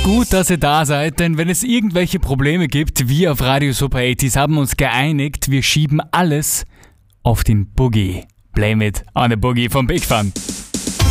Gut, dass ihr da seid, denn wenn es irgendwelche Probleme gibt, wir auf Radio Super 80s haben uns geeinigt, wir schieben alles auf den Boogie. Blame it on the Boogie vom Big Fun.